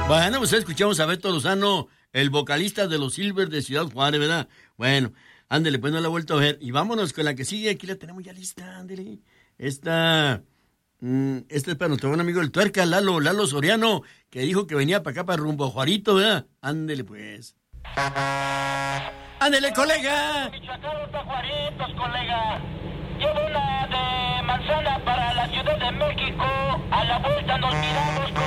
Bueno, pues escuchamos a Beto Lozano, el vocalista de los Silver de Ciudad Juárez, ¿verdad? Bueno, ándele, pues no la he vuelto a ver. Y vámonos con la que sigue, aquí la tenemos ya lista, ándele. Esta es para nuestro buen amigo el Tuerca, Lalo Soriano, que dijo que venía para acá, para rumbo a Juarito, ¿verdad? Ándele, pues. ¡Ándele, colega! Michoacán para Juaritos, colega. Llevo una de manzana para la Ciudad de México. A la vuelta nos miramos.